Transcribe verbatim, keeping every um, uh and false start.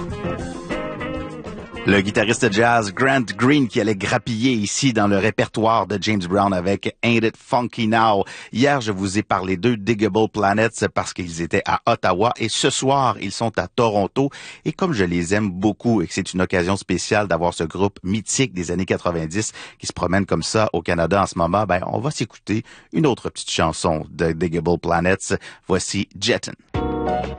Le guitariste jazz Grant Green qui allait grappiller ici dans le répertoire de James Brown avec Ain't It Funky Now. Hier, je vous ai parlé d'eux, Digable Planets, parce qu'ils étaient à Ottawa et ce soir, ils sont à Toronto. Et comme je les aime beaucoup et que c'est une occasion spéciale d'avoir ce groupe mythique des années quatre-vingt-dix qui se promène comme ça au Canada en ce moment, ben, on va s'écouter une autre petite chanson de Digable Planets. Voici Jetton.